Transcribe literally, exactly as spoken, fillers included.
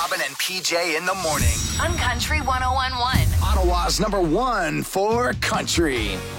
Robin and P J in the morning. On Country one oh one point one. Ottawa's number one for country.